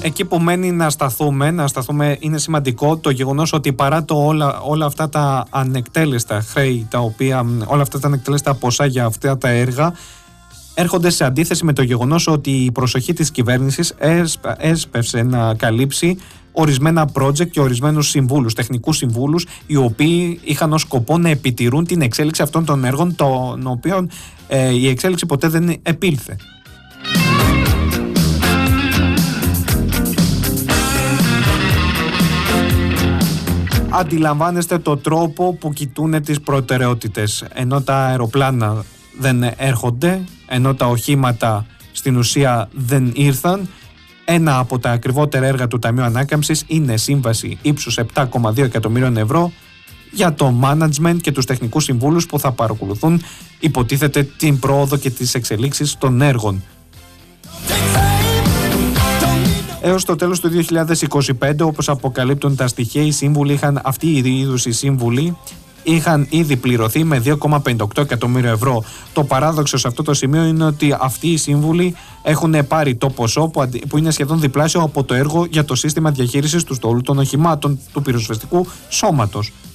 εκεί που μένει να σταθούμε είναι σημαντικό το γεγονός ότι παρά όλα αυτά τα ανεκτέλεστα χρέη, όλα αυτά τα ανεκτέλεστα ποσά για αυτά τα έργα, έρχονται σε αντίθεση με το γεγονός ότι η προσοχή της κυβέρνησης έσπευσε να καλύψει ορισμένα project και ορισμένους συμβούλους, τεχνικούς συμβούλους, οι οποίοι είχαν ως σκοπό να επιτηρούν την εξέλιξη αυτών των έργων, των οποίων η εξέλιξη ποτέ δεν επήλθε. Αντιλαμβάνεστε το τρόπο που κοιτούν τις προτεραιότητες. Ενώ τα αεροπλάνα δεν έρχονται, ενώ τα οχήματα στην ουσία δεν ήρθαν, ένα από τα ακριβότερα έργα του Ταμείου Ανάκαμψης είναι σύμβαση ύψους 7,2 εκατομμύριων ευρώ για το management και τους τεχνικούς συμβούλους που θα παρακολουθούν, υποτίθεται, την πρόοδο και τις εξελίξεις των έργων. Έως το τέλος του 2025, όπως αποκαλύπτουν τα στοιχεία, αυτοί οι είδους οι σύμβουλοι είχαν ήδη πληρωθεί με 2,58 εκατομμύρια ευρώ. Το παράδοξο σε αυτό το σημείο είναι ότι αυτοί οι σύμβουλοι έχουν πάρει το ποσό που είναι σχεδόν διπλάσιο από το έργο για το σύστημα διαχείρισης του στόλου των οχημάτων του πυροσβεστικού σώματος.